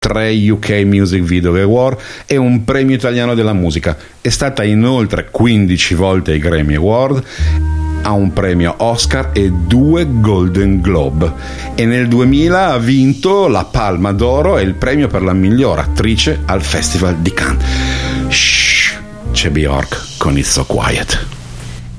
3 UK Music Video Award e un premio italiano della musica. È stata inoltre 15 volte ai Grammy Award, ha un premio Oscar e 2 Golden Globe, e nel 2000 ha vinto la Palma d'Oro e il premio per la miglior attrice al Festival di Cannes. Shh, c'è Bjork con It's So Quiet.